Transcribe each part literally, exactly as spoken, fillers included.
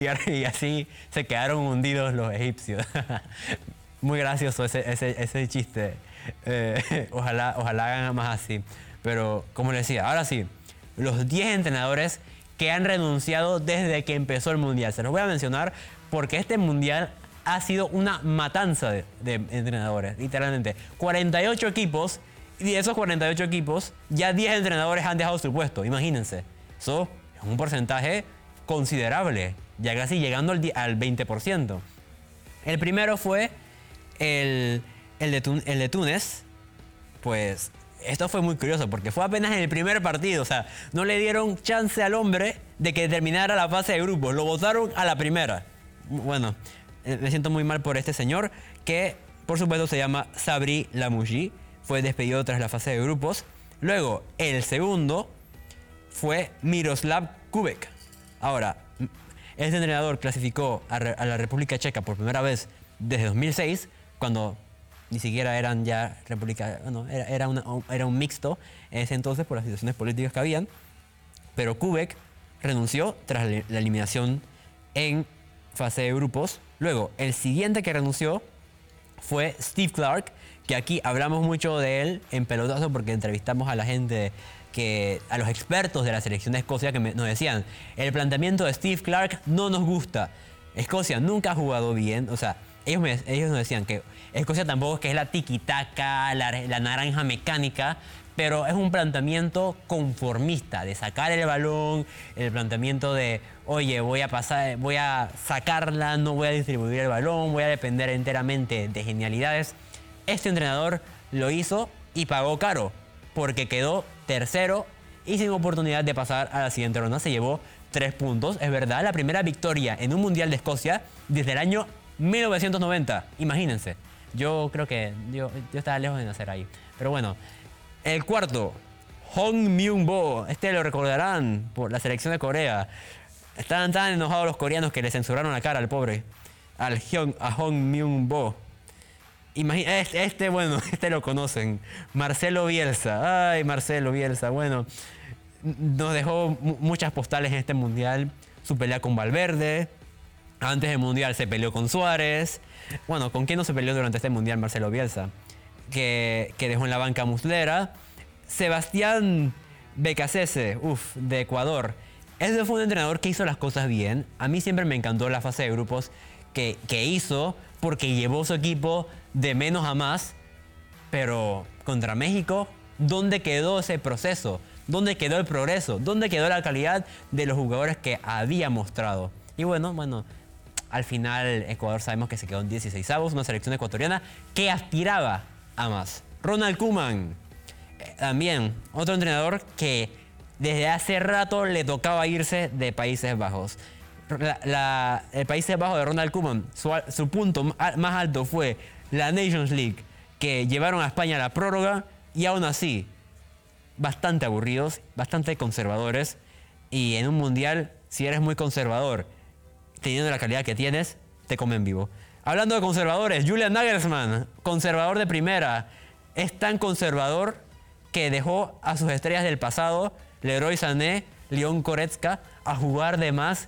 y así se quedaron hundidos los egipcios. Muy gracioso ese, ese, ese chiste. Eh, ojalá, ojalá hagan más así. Pero, como les decía, ahora sí, los diez entrenadores que han renunciado desde que empezó el Mundial. Se los voy a mencionar porque este Mundial ha sido una matanza de, de entrenadores, literalmente. cuarenta y ocho equipos, y de esos cuarenta y ocho equipos, ya diez entrenadores han dejado su puesto. Imagínense. Eso es un porcentaje considerable, ya casi llegando al, al veinte por ciento. El primero fue el, el, de Tun, el de Túnez. Pues esto fue muy curioso porque fue apenas en el primer partido. O sea, no le dieron chance al hombre de que terminara la fase de grupos. Lo votaron a la primera. Bueno, me siento muy mal por este señor que, por supuesto, se llama Sabri Lamouchi. Fue despedido tras la fase de grupos. Luego, el segundo fue Miroslav Kubek. Ahora, este entrenador clasificó a, a la República Checa por primera vez desde dos mil seis, cuando ni siquiera eran ya república, bueno, era, era, una, era un mixto en ese entonces por las situaciones políticas que habían. Pero Kubek renunció tras la eliminación en fase de grupos. Luego, el siguiente que renunció fue Steve Clarke, que aquí hablamos mucho de él en Pelotazo porque entrevistamos a la gente, que, a los expertos de la selección de Escocia que me, nos decían, el planteamiento de Steve Clarke no nos gusta. Escocia nunca ha jugado bien, o sea, ellos, me, ellos nos decían que Escocia tampoco es que es la tiki-taka, la, la naranja mecánica, pero es un planteamiento conformista, de sacar el balón, el planteamiento de, oye, voy a pasar, voy a sacarla, no voy a distribuir el balón, voy a depender enteramente de genialidades. Este entrenador lo hizo y pagó caro, porque quedó tercero y sin oportunidad de pasar a la siguiente ronda. Se llevó tres puntos, es verdad, la primera victoria en un Mundial de Escocia desde el año mil novecientos noventa. Imagínense, yo creo que yo, yo estaba lejos de nacer ahí. Pero bueno, el cuarto, Hong Myung-bo. Este lo recordarán por la selección de Corea. Estaban tan enojados los coreanos que le censuraron la cara al pobre, al Hyun, a Hong Myung-bo. Imagina, este, este, bueno, este lo conocen. Marcelo Bielsa. Ay, Marcelo Bielsa. Bueno, nos dejó muchas postales en este Mundial. Su pelea con Valverde. Antes del Mundial se peleó con Suárez. Bueno, ¿con quién no se peleó durante este Mundial Marcelo Bielsa? Que, que dejó en la banca a Muslera. Sebastián Becasese, uff, de Ecuador. Ese fue un entrenador que hizo las cosas bien. A mí siempre me encantó la fase de grupos que, que hizo, porque llevó su equipo de menos a más. Pero contra México, ¿dónde quedó ese proceso? ¿Dónde quedó el progreso? ¿Dónde quedó la calidad de los jugadores que había mostrado? Y bueno, bueno, al final Ecuador sabemos que se quedó en dieciseisavos, una selección ecuatoriana que aspiraba a más. Ronald Koeman, eh, también otro entrenador que desde hace rato le tocaba irse de Países Bajos. La, la, el Países Bajos de Ronald Koeman, su, su punto más alto fue la Nations League, que llevaron a España a la prórroga y aún así, bastante aburridos, bastante conservadores. Y en un mundial, si eres muy conservador, teniendo la calidad que tienes, te comen vivo. Hablando de conservadores, Julian Nagelsmann, conservador de primera, es tan conservador que dejó a sus estrellas del pasado, Leroy Sané, Leon Goretzka, a jugar de más.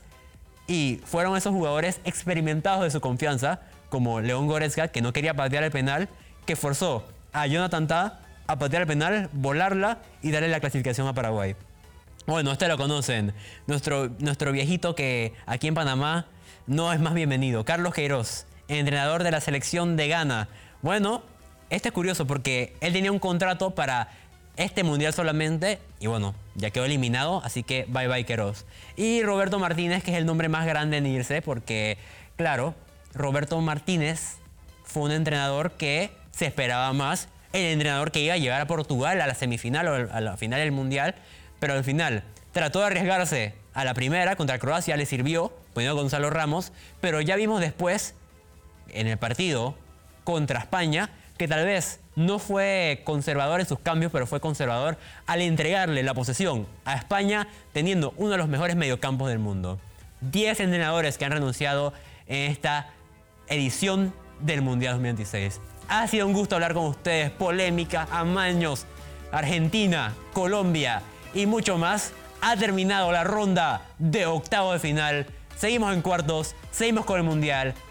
Y fueron esos jugadores experimentados de su confianza, como Leon Goretzka, que no quería patear el penal, que forzó a Jonathan Tah a patear el penal, volarla y darle la clasificación a Paraguay. Bueno, este lo conocen. Nuestro, nuestro viejito que aquí en Panamá no es más bienvenido. Carlos Queiroz, entrenador de la selección de Ghana. Bueno, este es curioso porque él tenía un contrato para este mundial solamente y bueno, ya quedó eliminado, así que bye bye Queiroz. Y Roberto Martínez, que es el nombre más grande en irse porque, claro, Roberto Martínez fue un entrenador que se esperaba más. El entrenador que iba a llevar a Portugal a la semifinal o a la final del mundial, pero al final trató de arriesgarse a la primera contra Croacia, le sirvió, poniendo a Gonzalo Ramos, pero ya vimos después, en el partido contra España, que tal vez no fue conservador en sus cambios, pero fue conservador al entregarle la posesión a España, teniendo uno de los mejores mediocampos del mundo. diez entrenadores que han renunciado en esta edición del Mundial dos mil veintiséis. Ha sido un gusto hablar con ustedes, polémica, amaños, Argentina, Colombia y mucho más. Ha terminado la ronda de octavo de final seguimos en cuartos, seguimos con el Mundial.